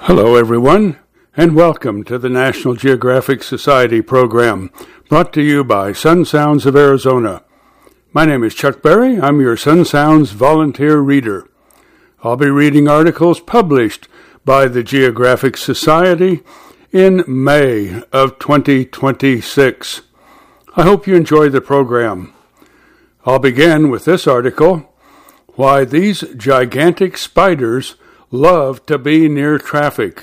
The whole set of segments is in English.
Hello, everyone, and welcome to the National Geographic Society program, brought to you by Sun Sounds of Arizona. My name is Chuck Berry. I'm your Sun Sounds volunteer reader. I'll be reading articles published by the Geographic Society in May of 2026. I hope you enjoy the program. I'll begin with this article, Why These Gigantic Spiders Love to Be Near Traffic.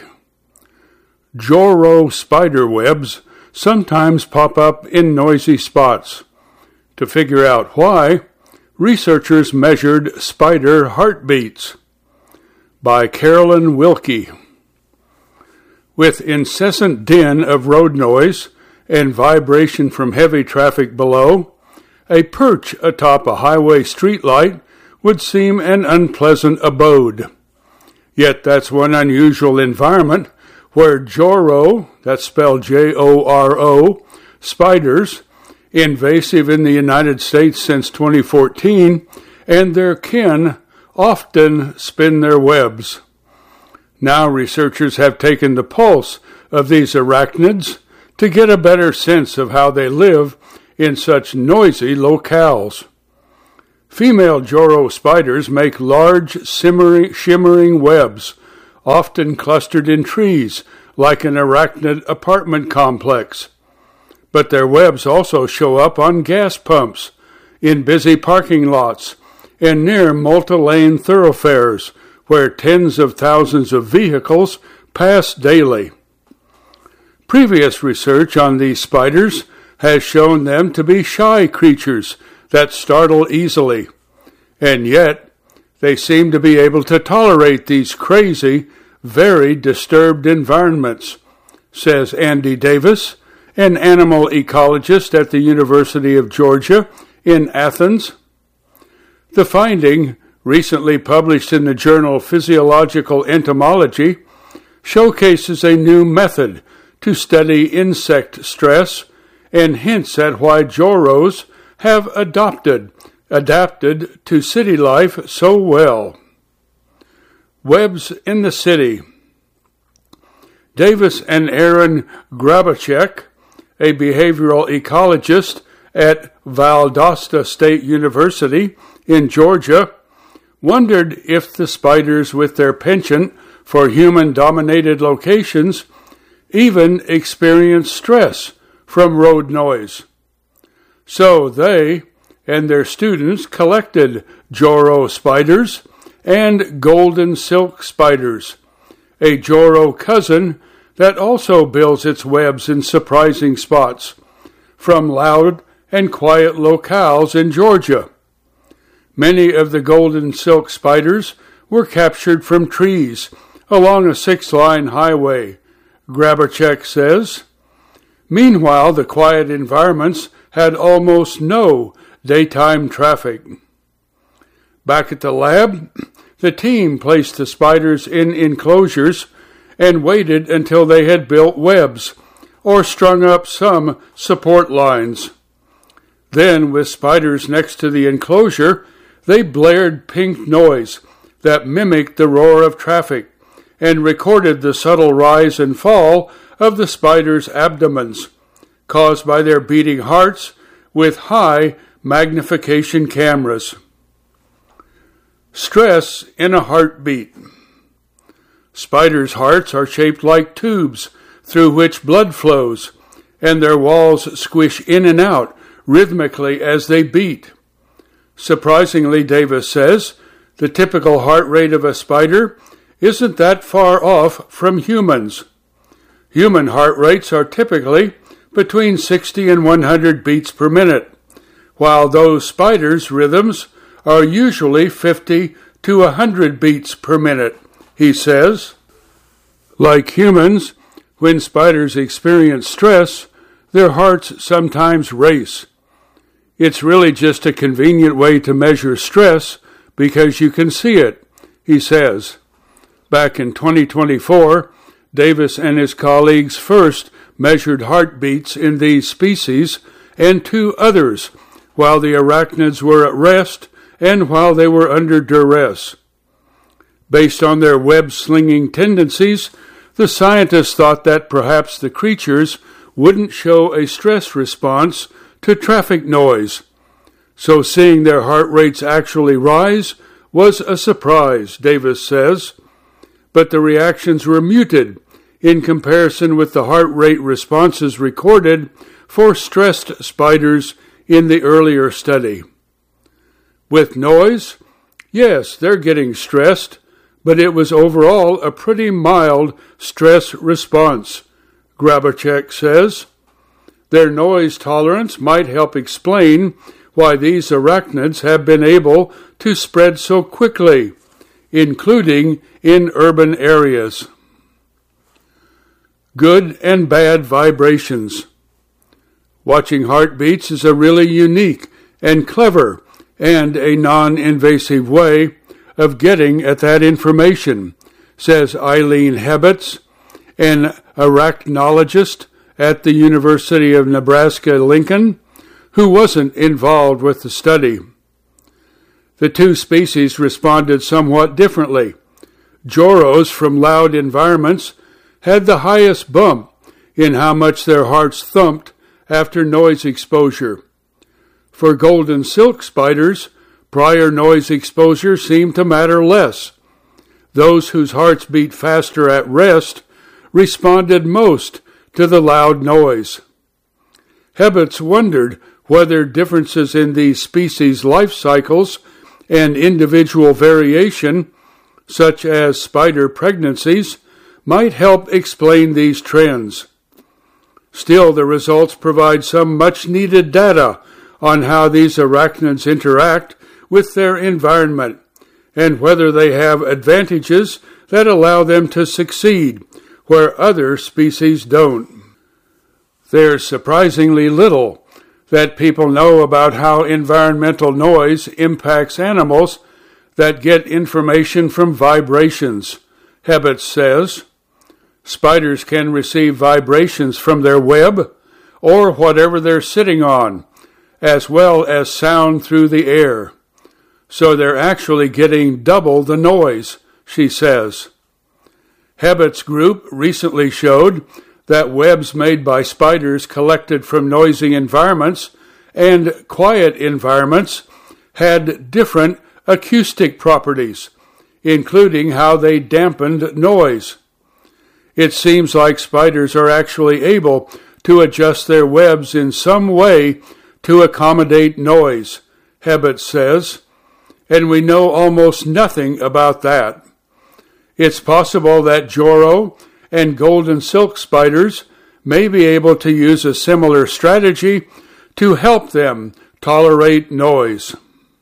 Joro spider webs sometimes pop up in noisy spots. To figure out why, researchers measured spider heartbeats. By Carolyn Wilkie. With incessant din of road noise and vibration from heavy traffic below, a perch atop a highway streetlight would seem an unpleasant abode. Yet that's one unusual environment where Joro, that's spelled Joro, spiders, invasive in the United States since 2014, and their kin often spin their webs. Now researchers have taken the pulse of these arachnids to get a better sense of how they live in such noisy locales. Female Joro spiders make large, shimmering webs, often clustered in trees, like an arachnid apartment complex. But their webs also show up on gas pumps, in busy parking lots, and near multi-lane thoroughfares, where tens of thousands of vehicles pass daily. Previous research on these spiders has shown them to be shy creatures that startle easily, and yet they seem to be able to tolerate these crazy, very disturbed environments, says Andy Davis, an animal ecologist at the University of Georgia in Athens. The finding, recently published in the journal Physiological Entomology, showcases a new method to study insect stress and hints at why Joros have adapted to city life so well. Webs in the City. Davis and Aaron Grabacek, a behavioral ecologist at Valdosta State University in Georgia, wondered if the spiders with their penchant for human-dominated locations even experience stress from road noise. So they and their students collected Joro spiders and golden silk spiders, a Joro cousin that also builds its webs in surprising spots, from loud and quiet locales in Georgia. Many of the golden silk spiders were captured from trees along a 6-line highway, Grabacek says. Meanwhile, the quiet environments had almost no daytime traffic. Back at the lab, the team placed the spiders in enclosures and waited until they had built webs or strung up some support lines. Then, with spiders next to the enclosure, they blared pink noise that mimicked the roar of traffic and recorded the subtle rise and fall of the spiders' abdomens, caused by their beating hearts with high magnification cameras. Stress in a heartbeat. Spiders' hearts are shaped like tubes through which blood flows, and their walls squish in and out rhythmically as they beat. Surprisingly, Davis says, the typical heart rate of a spider isn't that far off from humans. Human heart rates are typically between 60 and 100 beats per minute, while those spiders' rhythms are usually 50 to 100 beats per minute, he says. Like humans, when spiders experience stress, their hearts sometimes race. It's really just a convenient way to measure stress because you can see it, he says. Back in 2024, Davis and his colleagues first measured heartbeats in these species and 2 others while the arachnids were at rest and while they were under duress. Based on their web-slinging tendencies, the scientists thought that perhaps the creatures wouldn't show a stress response to traffic noise. So seeing their heart rates actually rise was a surprise, Davis says. But the reactions were muted in comparison with the heart rate responses recorded for stressed spiders in the earlier study. With noise, yes, they're getting stressed, but it was overall a pretty mild stress response, Grabacek says. Their noise tolerance might help explain why these arachnids have been able to spread so quickly, including in urban areas. Good and bad vibrations. Watching heartbeats is a really unique and clever and a non-invasive way of getting at that information, says Eileen Hebets, an arachnologist at the University of Nebraska-Lincoln, who wasn't involved with the study. The two species responded somewhat differently. Joros from loud environments had the highest bump in how much their hearts thumped after noise exposure. For golden silk spiders, prior noise exposure seemed to matter less. Those whose hearts beat faster at rest responded most to the loud noise. Hebets wondered whether differences in these species' life cycles and individual variation, such as spider pregnancies, might help explain these trends. Still, the results provide some much-needed data on how these arachnids interact with their environment and whether they have advantages that allow them to succeed where other species don't. There's surprisingly little that people know about how environmental noise impacts animals that get information from vibrations, Hebets says. Spiders can receive vibrations from their web or whatever they're sitting on, as well as sound through the air. So they're actually getting double the noise, she says. Hebets' group recently showed that webs made by spiders collected from noisy environments and quiet environments had different acoustic properties, including how they dampened noise. It seems like spiders are actually able to adjust their webs in some way to accommodate noise, Hebets says, and we know almost nothing about that. It's possible that Joro and golden silk spiders may be able to use a similar strategy to help them tolerate noise.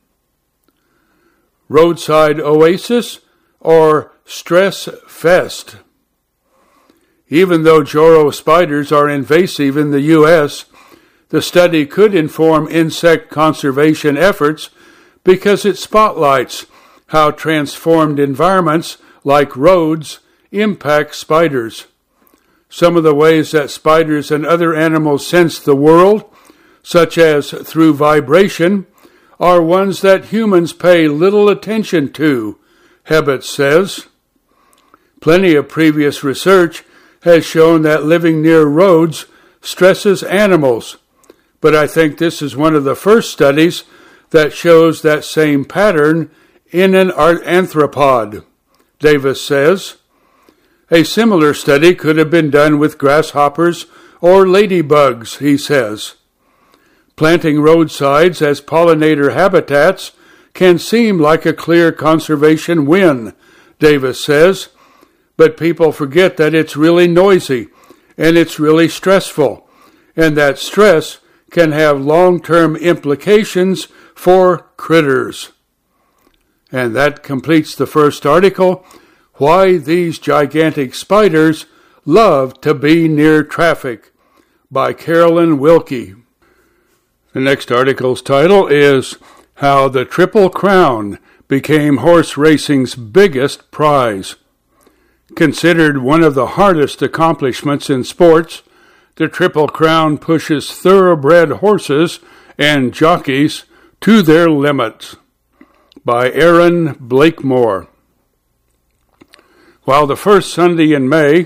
Roadside oasis or stress fest. Even though Joro spiders are invasive in the U.S., the study could inform insect conservation efforts because it spotlights how transformed environments like roads impact spiders. Some of the ways that spiders and other animals sense the world, such as through vibration, are ones that humans pay little attention to, Hebets says. Plenty of previous research has shown that living near roads stresses animals, but I think this is one of the first studies that shows that same pattern in an arthropod, Davis says. A similar study could have been done with grasshoppers or ladybugs, he says. Planting roadsides as pollinator habitats can seem like a clear conservation win, Davis says, but people forget that it's really noisy and it's really stressful, and that stress can have long-term implications for critters. And that completes the first article, Why These Gigantic Spiders Love to Be Near Traffic, by Carolyn Wilkie. The next article's title is How the Triple Crown Became Horse Racing's Biggest Prize. Considered one of the hardest accomplishments in sports, the Triple Crown pushes thoroughbred horses and jockeys to their limits. By Aaron Blakemore. While the first Sunday in May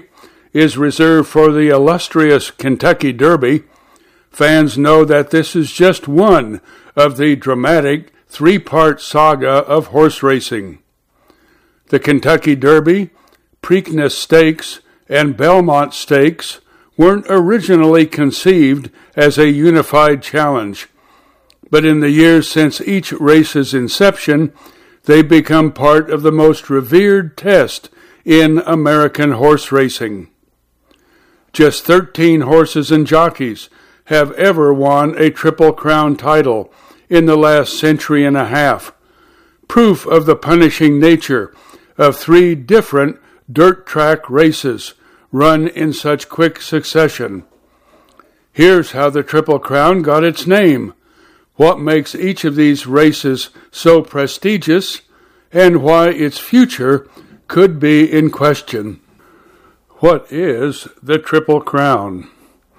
is reserved for the illustrious Kentucky Derby, fans know that this is just one of the dramatic three-part saga of horse racing. The Kentucky Derby, Preakness Stakes, and Belmont Stakes weren't originally conceived as a unified challenge, but in the years since each race's inception, they've become part of the most revered test in American horse racing. Just 13 horses and jockeys have ever won a Triple Crown title in the last century and a half, proof of the punishing nature of three different dirt track races run in such quick succession. Here's how the Triple Crown got its name, what makes each of these races so prestigious, and why its future could be in question. What is the Triple Crown?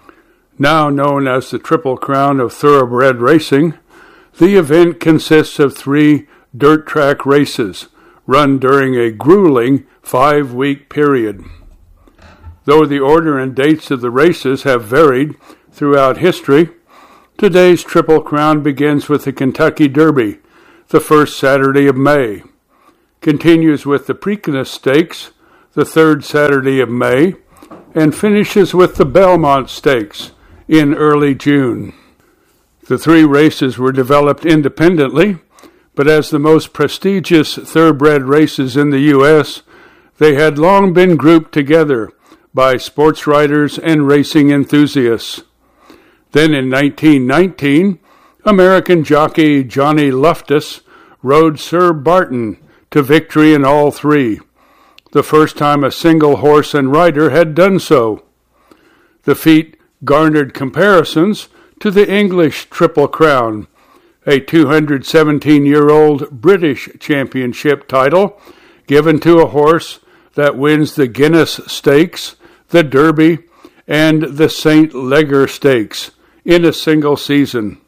Now known as the Triple Crown of Thoroughbred Racing, the event consists of 3 dirt track races run during a grueling 5-week period. Though the order and dates of the races have varied throughout history, today's Triple Crown begins with the Kentucky Derby, the first Saturday of May, continues with the Preakness Stakes, the third Saturday of May, and finishes with the Belmont Stakes in early June. The 3 races were developed independently, but as the most prestigious thoroughbred races in the U.S., they had long been grouped together by sports writers and racing enthusiasts. Then in 1919, American jockey Johnny Loftus rode Sir Barton to victory in all 3, the first time a single horse and rider had done so. The feat garnered comparisons to the English Triple Crown, a 217-year-old British championship title given to a horse that wins the Guinness Stakes, the Derby, and the St. Leger Stakes in a single season.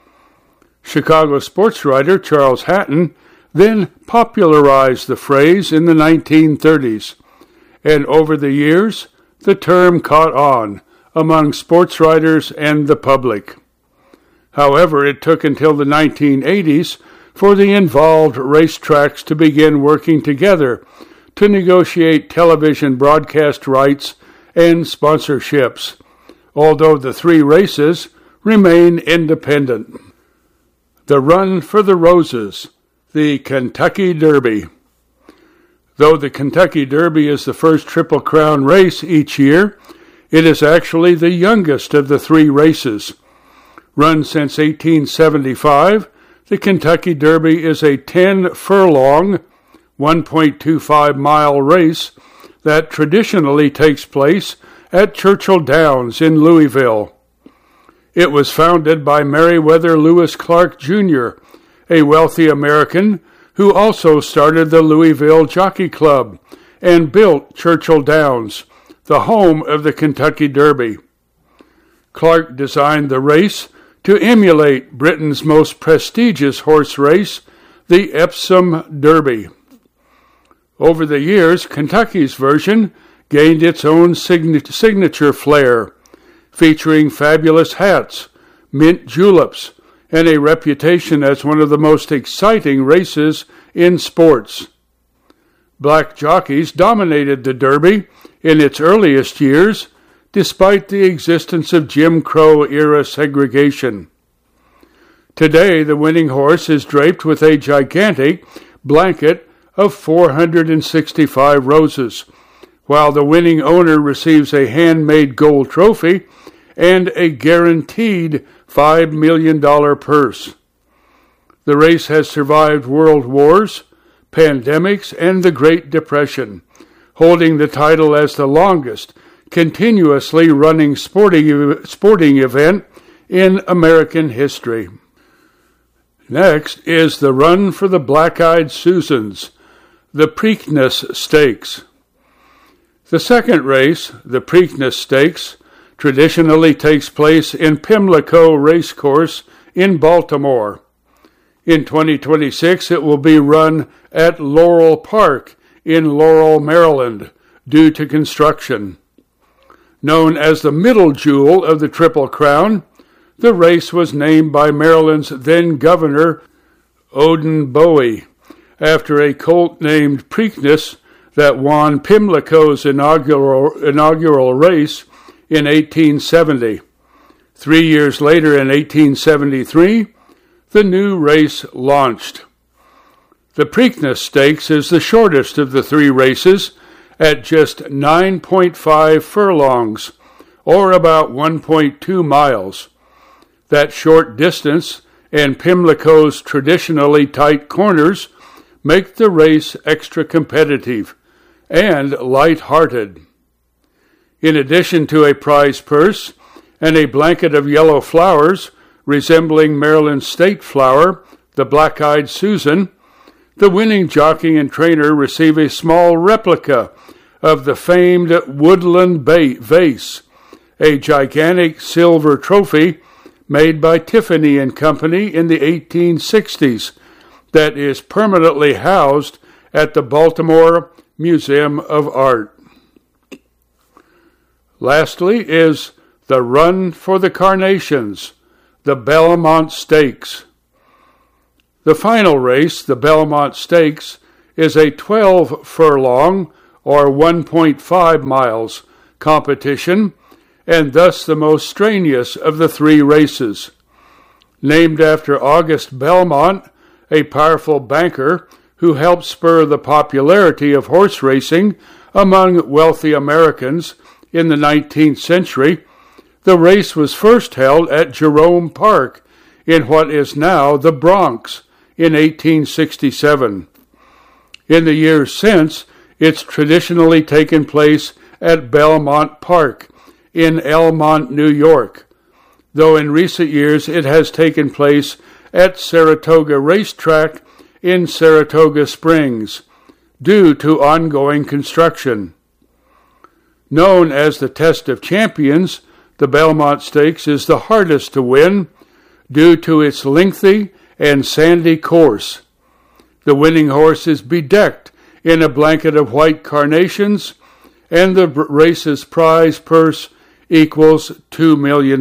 Chicago sports writer Charles Hatton then popularized the phrase in the 1930s, and over the years, the term caught on among sports writers and the public. However, it took until the 1980s for the involved racetracks to begin working together to negotiate television broadcast rights and sponsorships, although the 3 races remain independent. The Run for the Roses, the Kentucky Derby. Though the Kentucky Derby is the first Triple Crown race each year, it is actually the youngest of the 3 races. Run since 1875, the Kentucky Derby is a 10-furlong, 1.25-mile race that traditionally takes place at Churchill Downs in Louisville. It was founded by Meriwether Lewis Clark, Jr., a wealthy American who also started the Louisville Jockey Club and built Churchill Downs, the home of the Kentucky Derby. Clark designed the race to emulate Britain's most prestigious horse race, the Epsom Derby. Over the years, Kentucky's version gained its own signature flair, featuring fabulous hats, mint juleps, and a reputation as one of the most exciting races in sports. Black jockeys dominated the Derby in its earliest years, despite the existence of Jim Crow-era segregation. Today, the winning horse is draped with a gigantic blanket of 465 roses, while the winning owner receives a handmade gold trophy and a guaranteed $5 million purse. The race has survived world wars, pandemics, and the Great Depression, holding the title as the longest continuously running sporting event in American history. Next is the Run for the Black-Eyed Susans, the Preakness Stakes. The second race, the Preakness Stakes, traditionally takes place in Pimlico Racecourse in Baltimore. In 2026, it will be run at Laurel Park in Laurel, Maryland, due to construction. Known as the middle jewel of the Triple Crown, the race was named by Maryland's then governor, Odin Bowie, after a colt named Preakness that won Pimlico's inaugural race in 1870. 3 years later, in 1873, the new race launched. The Preakness Stakes is the shortest of the three races at just 9.5 furlongs, or about 1.2 miles. That short distance and Pimlico's traditionally tight corners make the race extra competitive and light-hearted. In addition to a prize purse and a blanket of yellow flowers resembling Maryland's state flower, the black-eyed Susan, the winning jockey and trainer receive a small replica of the famed Woodland Vase, a gigantic silver trophy made by Tiffany and Company in the 1860s that is permanently housed at the Baltimore Museum of Art. Lastly is the Run for the Carnations, the Belmont Stakes. The final race, the Belmont Stakes, is a 12-furlong or 1.5 miles competition, and thus the most strenuous of the three races. Named after August Belmont, a powerful banker who helped spur the popularity of horse racing among wealthy Americans in the 19th century, the race was first held at Jerome Park in what is now the Bronx in 1867. In the years since, it's traditionally taken place at Belmont Park in Elmont, New York, though in recent years it has taken place at Saratoga Racetrack in Saratoga Springs, due to ongoing construction. Known as the Test of Champions, the Belmont Stakes is the hardest to win due to its lengthy and sandy course. The winning horse is bedecked in a blanket of white carnations, and the race's prize purse equals $2 million.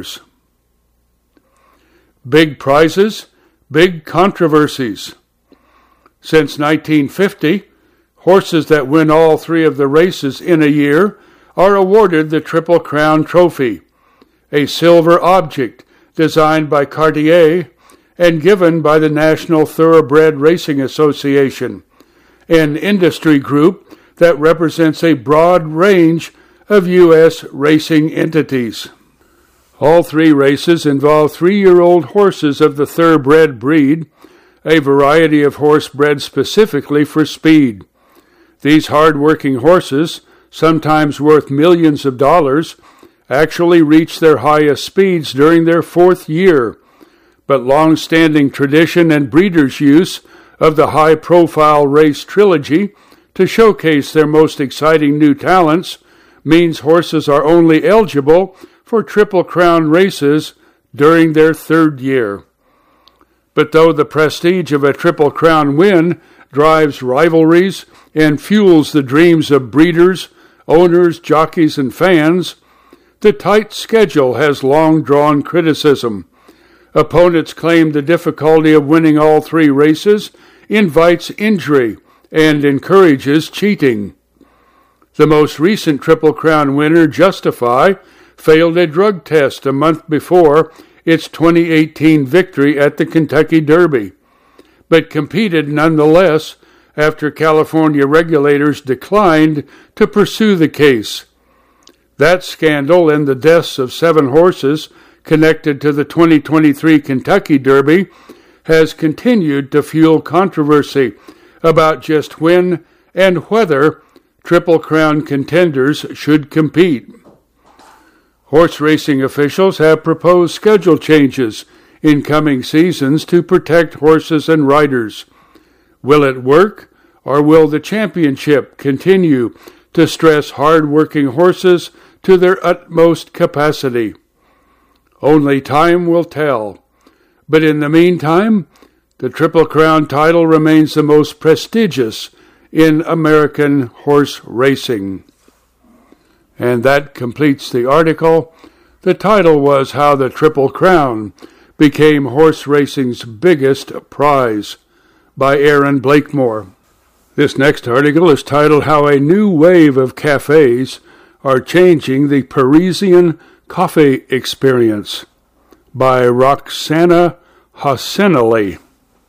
Big prizes, big controversies. Since 1950, horses that win all three of the races in a year are awarded the Triple Crown Trophy, a silver object designed by Cartier and given by the National Thoroughbred Racing Association, an industry group that represents a broad range of U.S. racing entities. All three races involve 3-year-old horses of the thoroughbred breed, a variety of horse bred specifically for speed. These hard-working horses, sometimes worth millions of dollars, actually reach their highest speeds during their 4th year, but long-standing tradition and breeders' use of the high-profile race trilogy to showcase their most exciting new talents means horses are only eligible for Triple Crown races during their 3rd year. But though the prestige of a Triple Crown win drives rivalries and fuels the dreams of breeders, owners, jockeys, and fans, the tight schedule has long drawn criticism. Opponents claim the difficulty of winning all three races invites injury and encourages cheating. The most recent Triple Crown winner, Justify, failed a drug test a month before its 2018 victory at the Kentucky Derby, but competed nonetheless after California regulators declined to pursue the case. That scandal and the deaths of 7 horses connected to the 2023 Kentucky Derby has continued to fuel controversy about just when and whether Triple Crown contenders should compete. Horse racing officials have proposed schedule changes in coming seasons to protect horses and riders. Will it work, or will the championship continue to stress hard-working horses to their utmost capacity? Only time will tell. But in the meantime, the Triple Crown title remains the most prestigious in American horse racing. And that completes the article. The title was How the Triple Crown Became Horse Racing's Biggest Prize by Aaron Blakemore. This next article is titled How a New Wave of Cafes Are Changing the Parisian Coffee Experience by Roxana Hassanali.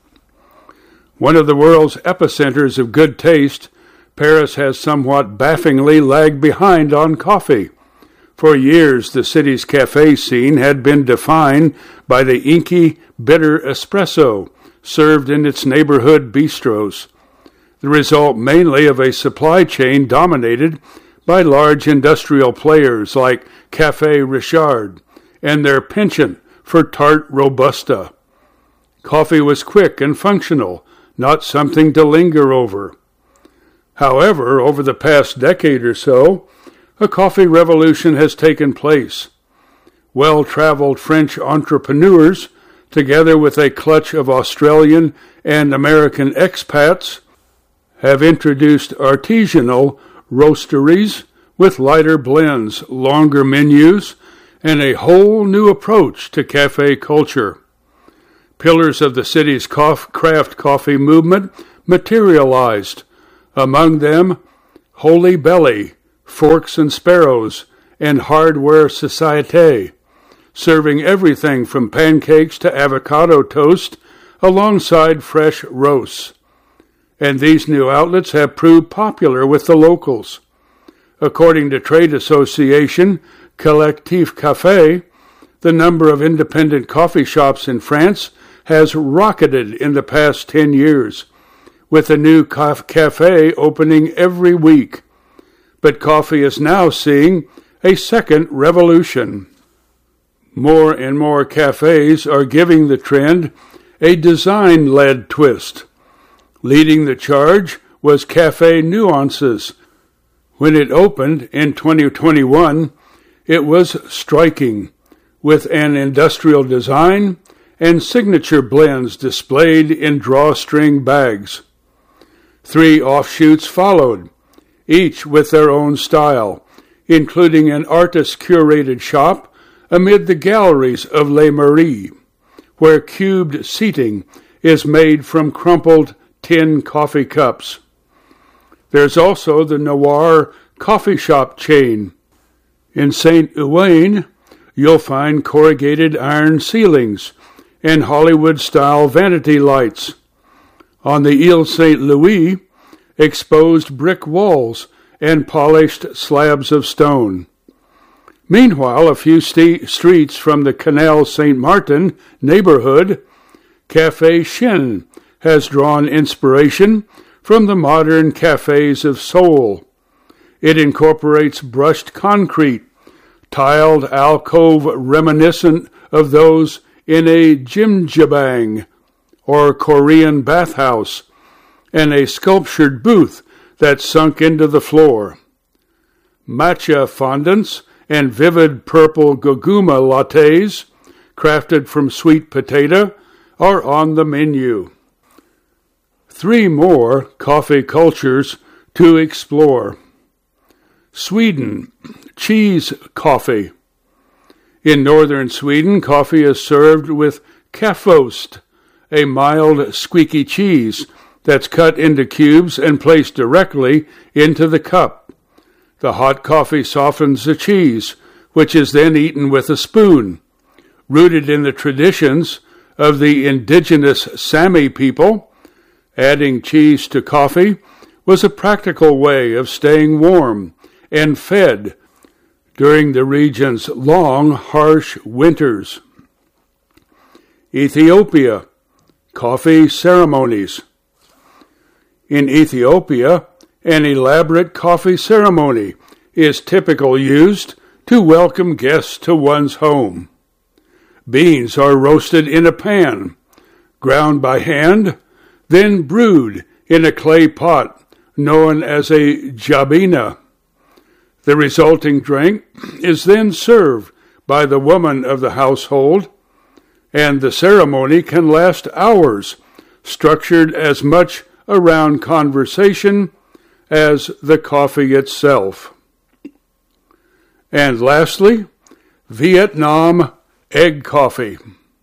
One of the world's epicenters of good taste, Paris has somewhat baffingly lagged behind on coffee. For years, the city's cafe scene had been defined by the inky, bitter espresso served in its neighborhood bistros, the result mainly of a supply chain dominated by large industrial players like Café Richard and their penchant for tart Robusta. Coffee was quick and functional, not something to linger over. However, over the past decade or so, a coffee revolution has taken place. Well-traveled French entrepreneurs, together with a clutch of Australian and American expats, have introduced artisanal roasteries with lighter blends, longer menus, and a whole new approach to cafe culture. Pillars of the city's craft coffee movement materialized, among them Holy Belly, Forks and Sparrows, and Hardware Société, serving everything from pancakes to avocado toast alongside fresh roasts. And these new outlets have proved popular with the locals. According to trade association Collectif Café, the number of independent coffee shops in France has rocketed in the past 10 years, with a new cafe opening every week. But coffee is now seeing a second revolution. More and more cafes are giving the trend a design-led twist. Leading the charge was Café Nuances. When it opened in 2021, it was striking, with an industrial design and signature blends displayed in drawstring bags. 3 offshoots followed, each with their own style, including an artist-curated shop amid the galleries of Les Maries, where cubed seating is made from crumpled tin coffee cups. There's also the Noir coffee shop chain. In Saint-Ouen, you'll find corrugated iron ceilings and Hollywood-style vanity lights. On the Ile Saint-Louis, exposed brick walls and polished slabs of stone. Meanwhile, a few streets from the Canal Saint-Martin neighborhood, Café Chine has drawn inspiration from the modern cafes of Seoul. It incorporates brushed concrete, tiled alcove reminiscent of those in a jjimjilbang or Korean bathhouse, and a sculptured booth that sunk into the floor. Matcha fondants and vivid purple goguma lattes, crafted from sweet potato, are on the menu. 3 more coffee cultures to explore. Sweden, cheese coffee. In northern Sweden, coffee is served with kaffost, a mild, squeaky cheese that's cut into cubes and placed directly into the cup. The hot coffee softens the cheese, which is then eaten with a spoon. Rooted in the traditions of the indigenous Sami people, adding cheese to coffee was a practical way of staying warm and fed during the region's long, harsh winters. Ethiopia, coffee ceremonies. In Ethiopia, an elaborate coffee ceremony is typically used to welcome guests to one's home. Beans are roasted in a pan, ground by hand, then brewed in a clay pot known as a jabina. The resulting drink is then served by the woman of the household, and the ceremony can last hours, structured as much around conversation as the coffee itself. And lastly, Vietnam egg coffee.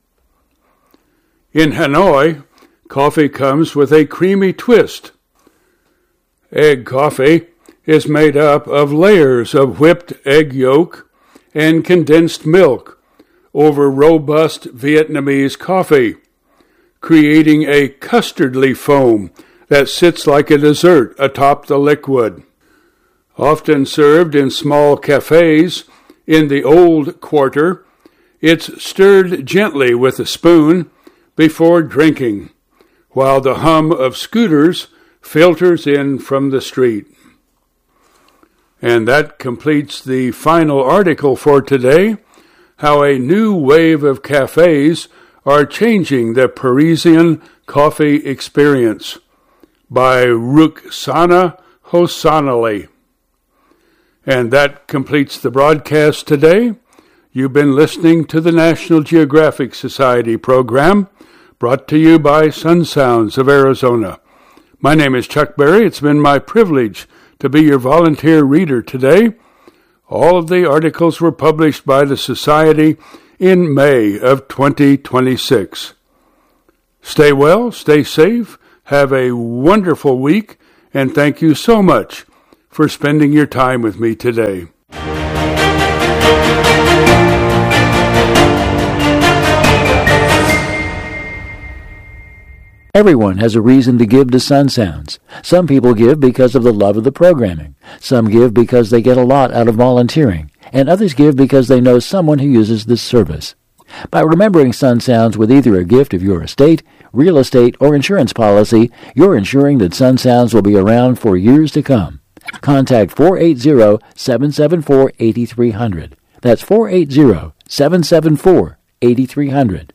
In Hanoi, coffee comes with a creamy twist. Egg coffee is made up of layers of whipped egg yolk and condensed milk over robust Vietnamese coffee, creating a custardly foam that sits like a dessert atop the liquid. Often served in small cafes in the Old Quarter, it's stirred gently with a spoon before drinking, while the hum of scooters filters in from the street. And that completes the final article for today, how a new wave of cafes are changing the Parisian coffee experience, by Rukhsana Hosseini. And that completes the broadcast today. You've been listening to the National Geographic Society program, brought to you by Sun Sounds of Arizona. My name is Chuck Berry. It's been my privilege to be your volunteer reader today. All of the articles were published by the Society in May of 2026. Stay well, stay safe, have a wonderful week, and thank you so much for spending your time with me today. Everyone has a reason to give to Sun Sounds. Some people give because of the love of the programming. Some give because they get a lot out of volunteering. And others give because they know someone who uses this service. By remembering Sun Sounds with either a gift of your estate, real estate, or insurance policy, you're ensuring that Sun Sounds will be around for years to come. Contact 480-774-8300. That's 480-774-8300.